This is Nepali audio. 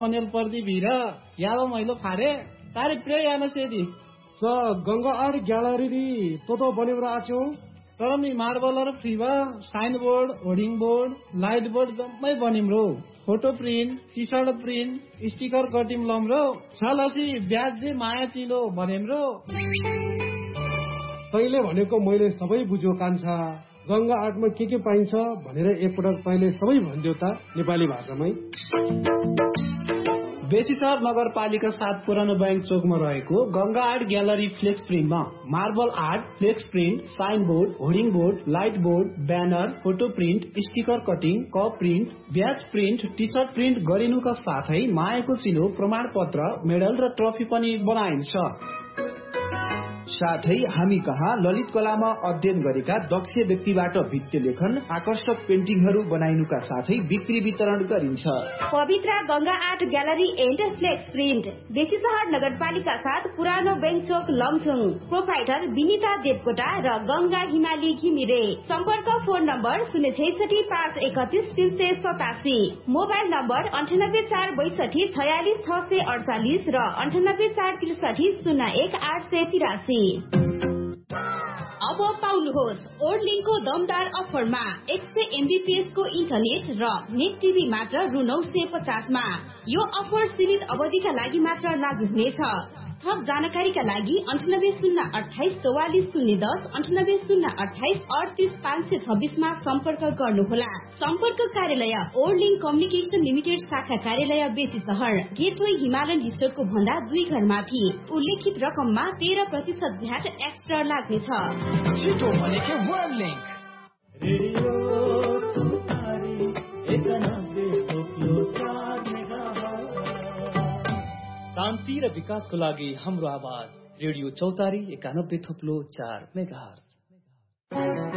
Manel Pardi Vira, Yava Milo Fare, Tari Pray Anasedi. So Ganga Art Gallery, Toto Bonibra Acho, Torami Marble or Friva, Signboard, Hoarding Board, Light Board, my Bonimro, Photo print, T-shirt print, Sticker Cutting Lomro, Salasi, Biazi, Maya Chilo, Bonimro. तैले भनेको मैले सबै बुझ्यो कान्छा गंगा आर्टमा के पाइन्छ भनेर एकपटक तैले सबै भन्दियो त नेपाली भाषामै बेसीसर नगरपालिका 7 पुरानो बैंक चोकमा रहेको Ganga art gallery flex प्रिन्टमा marble art, flex print, sign board, hoarding board, light board, banner, photo print, sticker cutting, cup print, ब्याज प्रिन्ट, टी सर्ट प्रिन्ट गरिनुका साथै मायाको चिनो, प्रमाणपत्र, मेडल र ट्रफी पनि बनाइन्छ। साथै हामी कहाँ ललित कलामा अध्ययन गरेका दक्ष व्यक्तिबाट भित्ति लेखन, आकर्षक पेन्टिङहरू बनाइनुका साथै बिक्री वितरण गरिन्छ। पवित्र Ganga art gallery and flex print, Besisahar नगरपालिका 7 पुरानो बैंक चोक लमचुङ। प्रोप्राइटर विनिता देवकोटा र गंगा हिमाली घिमिरे। सम्पर्क फोन नम्बर 066531387, मोबाइल नम्बर 9846264648 र 9846301883। अब पाउनुहोस् ओर्लिङको दमदार अफरमा 100 MBPS को इन्टरनेट र नेट टिभी मात्र रु 950 मा। यो अफर सीमित अवधिका लागि मात्र लागू हुनेछ। थप जानकारीका लागि 9808440010 9808838526 मा सम्पर्क गर्नुहोला। सम्पर्क कार्यालय ओर्लिङ कम्युनिकेसन लिमिटेड शाखा कार्यालय बेसीसहर, गेटवे हिमालयन रिसोर्टको भन्दा 2 घर माथि। उल्लेखित रकममा 13% भ्याट एक्स्ट्रा लाग्नेछ। छिटो भनेको ओर्लिङ रेडियो चौतारी 91.4 शान्ति र विकासको लागि हाम्रो आवाज रेडियो चौतारी 91.4 मेगाहर्ज।